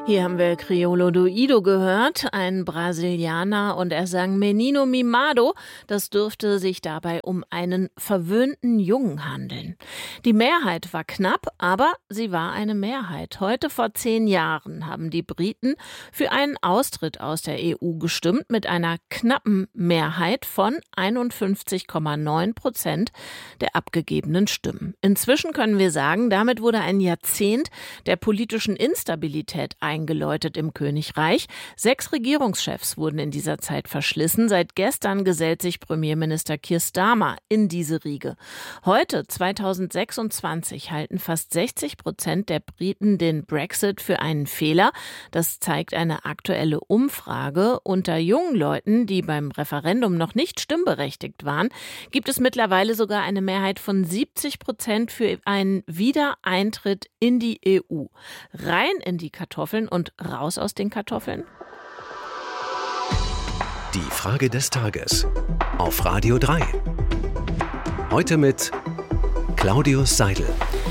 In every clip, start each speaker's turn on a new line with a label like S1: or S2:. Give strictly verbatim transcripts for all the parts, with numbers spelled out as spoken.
S1: Hier haben wir Criolo do Ido gehört, ein Brasilianer, und er sang Menino Mimado. Das dürfte sich dabei um einen verwöhnten Jungen handeln. Die Mehrheit war knapp, aber sie war eine Mehrheit. Heute vor zehn Jahren haben die Briten für einen Austritt aus der E U gestimmt mit einer knappen Mehrheit von einundfünfzig Komma neun Prozent der abgegebenen Stimmen. Inzwischen können wir sagen, damit wurde ein Jahrzehnt der politischen Instabilität eingeläutet. eingeläutet im Königreich. Sechs Regierungschefs wurden in dieser Zeit verschlissen. Seit gestern gesellt sich Premierminister Keir Starmer in diese Riege. Heute, zweitausendsechsundzwanzig, halten fast sechzig Prozent der Briten den Brexit für einen Fehler. Das zeigt eine aktuelle Umfrage. Unter jungen Leuten, die beim Referendum noch nicht stimmberechtigt waren, gibt es mittlerweile sogar eine Mehrheit von siebzig Prozent für einen Wiedereintritt in die E U. Rein in die Kartoffeln und raus aus den Kartoffeln?
S2: Die Frage des Tages auf Radio drei. Heute mit Claudius Seidel.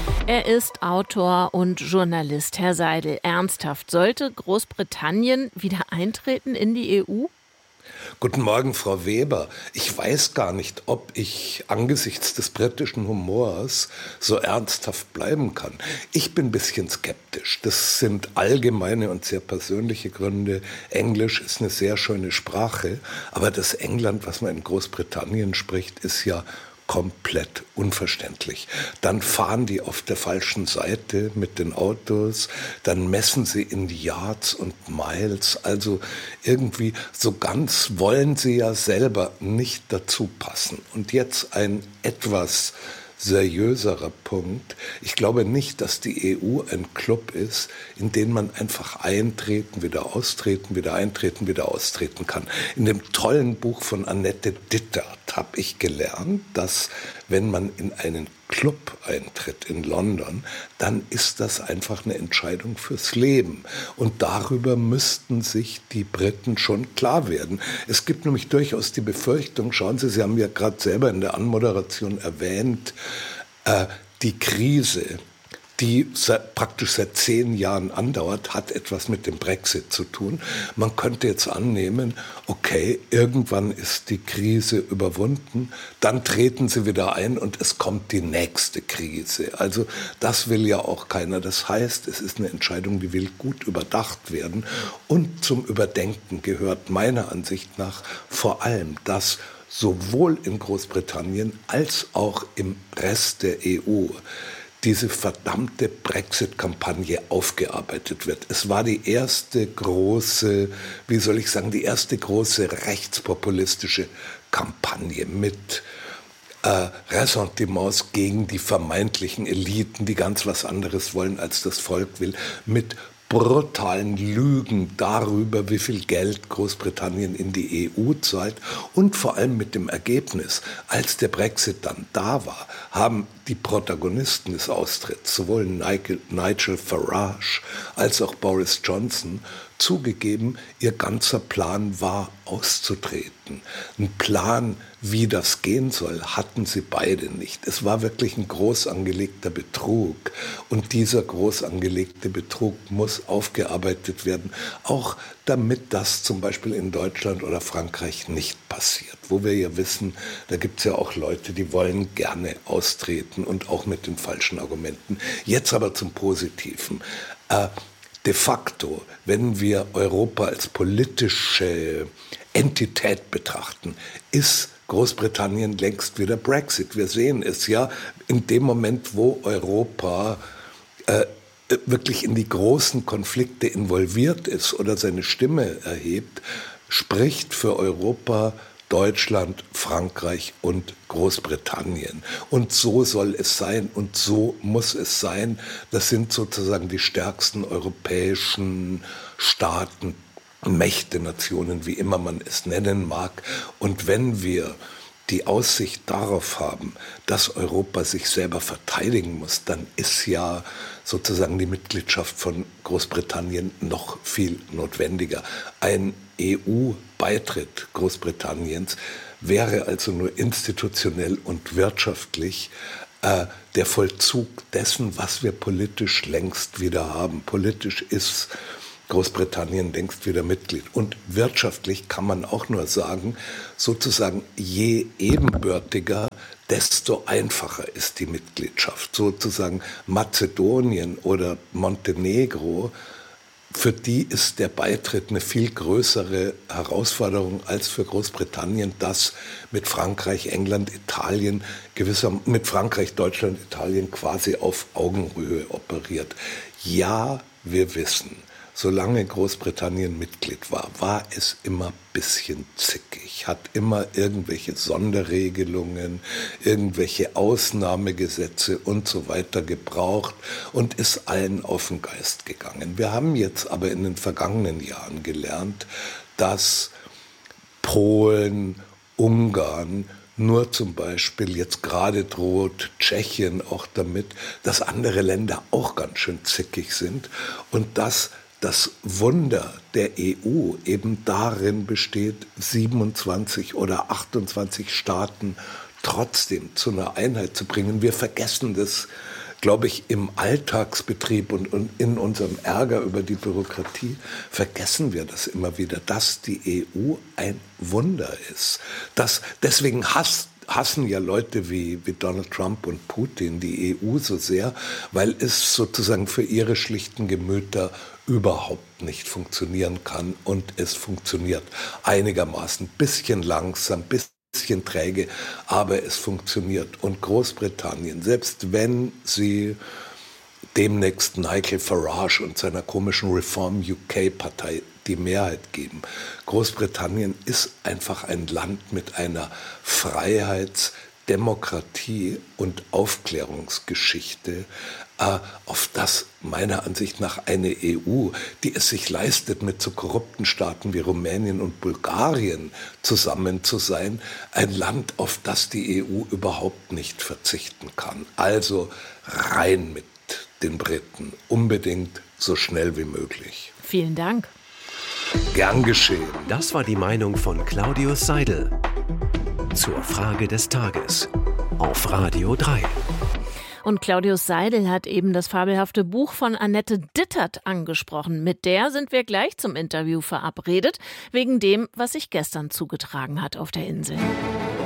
S1: Er ist Autor und Journalist. Herr Seidel, ernsthaft, sollte Großbritannien wieder eintreten in die E U?
S3: Guten Morgen, Frau Weber. Ich weiß gar nicht, ob ich angesichts des britischen Humors so ernsthaft bleiben kann. Ich bin ein bisschen skeptisch. Das sind allgemeine und sehr persönliche Gründe. Englisch ist eine sehr schöne Sprache, aber das England, was man in Großbritannien spricht, ist ja komplett unverständlich. Dann fahren die auf der falschen Seite mit den Autos, dann messen sie in Yards und Miles. Also irgendwie so ganz wollen sie ja selber nicht dazu passen. Und jetzt ein etwas seriöserer Punkt. Ich glaube nicht, dass die E U ein Club ist, in den man einfach eintreten, wieder austreten, wieder eintreten, wieder austreten kann. In dem tollen Buch von Annette Dittert habe ich gelernt, dass wenn man in einen Club eintritt in London, dann ist das einfach eine Entscheidung fürs Leben. Und darüber müssten sich die Briten schon klar werden. Es gibt nämlich durchaus die Befürchtung, schauen Sie, Sie haben ja gerade selber in der Anmoderation erwähnt, äh, die Krise, die seit, praktisch seit zehn Jahren andauert, hat etwas mit dem Brexit zu tun. Man könnte jetzt annehmen, okay, irgendwann ist die Krise überwunden, dann treten sie wieder ein und es kommt die nächste Krise. Also das will ja auch keiner. Das heißt, es ist eine Entscheidung, die will gut überdacht werden. Und zum Überdenken gehört meiner Ansicht nach vor allem, dass sowohl in Großbritannien als auch im Rest der E U diese verdammte Brexit-Kampagne aufgearbeitet wird. Es war die erste große, wie soll ich sagen, die erste große rechtspopulistische Kampagne mit äh, Ressentiments gegen die vermeintlichen Eliten, die ganz was anderes wollen, als das Volk will, mit brutalen Lügen darüber, wie viel Geld Großbritannien in die E U zahlt und vor allem mit dem Ergebnis, als der Brexit dann da war, haben die Protagonisten des Austritts, sowohl Nigel Farage als auch Boris Johnson, zugegeben, ihr ganzer Plan war auszutreten. Ein Plan, wie das gehen soll, hatten sie beide nicht. Es war wirklich ein groß angelegter Betrug. Und dieser groß angelegte Betrug muss aufgearbeitet werden, auch damit das zum Beispiel in Deutschland oder Frankreich nicht passiert. Wo wir ja wissen, da gibt es ja auch Leute, die wollen gerne austreten und auch mit den falschen Argumenten. Jetzt aber zum Positiven. Äh, De facto, wenn wir Europa als politische Entität betrachten, ist Großbritannien längst wieder Brexit. Wir sehen es ja in dem Moment, wo Europa äh, wirklich in die großen Konflikte involviert ist oder seine Stimme erhebt, spricht für Europa Deutschland, Frankreich und Großbritannien. Und so soll es sein und so muss es sein. Das sind sozusagen die stärksten europäischen Staaten, Mächte, Nationen, wie immer man es nennen mag. Und wenn wir die Aussicht darauf haben, dass Europa sich selber verteidigen muss, dann ist ja sozusagen die Mitgliedschaft von Großbritannien noch viel notwendiger. Ein E U-Beitritt Großbritanniens wäre also nur institutionell und wirtschaftlich äh, der Vollzug dessen, was wir politisch längst wieder haben. Politisch ist Großbritannien längst wieder Mitglied. Und wirtschaftlich kann man auch nur sagen, sozusagen je ebenbürtiger, desto einfacher ist die Mitgliedschaft. Sozusagen Mazedonien oder Montenegro, für die ist der Beitritt eine viel größere Herausforderung als für Großbritannien, das mit Frankreich, England, Italien, gewisser, mit Frankreich, Deutschland, Italien quasi auf Augenhöhe operiert. Ja, wir wissen, solange Großbritannien Mitglied war, war es immer ein bisschen zickig, hat immer irgendwelche Sonderregelungen, irgendwelche Ausnahmegesetze und so weiter gebraucht und ist allen auf den Geist gegangen. Wir haben jetzt aber in den vergangenen Jahren gelernt, dass Polen, Ungarn, nur zum Beispiel jetzt gerade droht Tschechien auch damit, dass andere Länder auch ganz schön zickig sind und dass das Wunder der E U eben darin besteht, siebenundzwanzig oder achtundzwanzig Staaten trotzdem zu einer Einheit zu bringen. Wir vergessen das, glaube ich, im Alltagsbetrieb und, und in unserem Ärger über die Bürokratie, vergessen wir das immer wieder, dass die E U ein Wunder ist. Dass, deswegen hasst hassen ja Leute wie, wie Donald Trump und Putin die E U so sehr, weil es sozusagen für ihre schlichten Gemüter überhaupt nicht funktionieren kann. Und es funktioniert einigermaßen, bisschen langsam, bisschen träge, aber es funktioniert. Und Großbritannien, selbst wenn sie demnächst Nigel Farage und seiner komischen Reform U K-Partei die Mehrheit geben. Großbritannien ist einfach ein Land mit einer Freiheits-, Demokratie- und Aufklärungsgeschichte, äh, auf das meiner Ansicht nach eine E U, die es sich leistet, mit so korrupten Staaten wie Rumänien und Bulgarien zusammen zu sein, ein Land, auf das die E U überhaupt nicht verzichten kann. Also rein mit den Briten, unbedingt so schnell wie möglich.
S1: Vielen Dank.
S3: Gern geschehen.
S2: Das war die Meinung von Claudius Seidel zur Frage des Tages auf Radio drei.
S1: Und Claudius Seidel hat eben das fabelhafte Buch von Annette Dittert angesprochen. Mit der sind wir gleich zum Interview verabredet, wegen dem, was sich gestern zugetragen hat auf der Insel.